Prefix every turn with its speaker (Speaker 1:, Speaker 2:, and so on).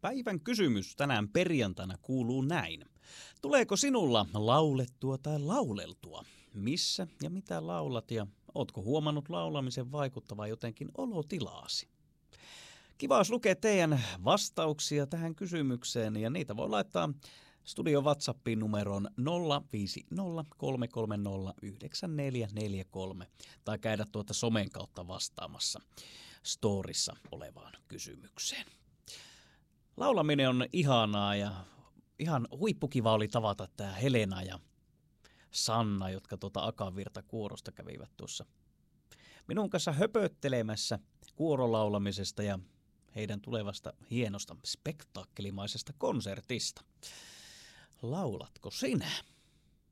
Speaker 1: Päivän kysymys tänään perjantaina kuuluu näin. Tuleeko sinulla laulettua tai lauleltua? Missä ja mitä laulat ja ootko huomannut laulamisen vaikuttavan jotenkin olotilaasi? Kiva, jos lukee teidän vastauksia tähän kysymykseen ja niitä voi laittaa studio WhatsAppiin numeroon 050309443 tai käydä tuota somen kautta vastaamassa storissa olevaan kysymykseen. Laulaminen on ihanaa ja ihan huippukiva oli tavata tää Helena ja Sanna, jotka tuota Akanvirta kuorosta kävivät tuossa minun kanssa höpöttelemässä kuorolaulamisesta ja heidän tulevasta hienosta spektaakkelimaisesta konsertista. Laulatko sinä?